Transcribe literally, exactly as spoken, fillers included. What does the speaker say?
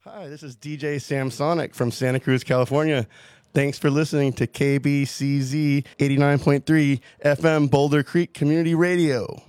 Hi, this is D J Samsonic from Santa Cruz, California. Thanks for listening to K B C Z eighty-nine point three F M Boulder Creek Community Radio.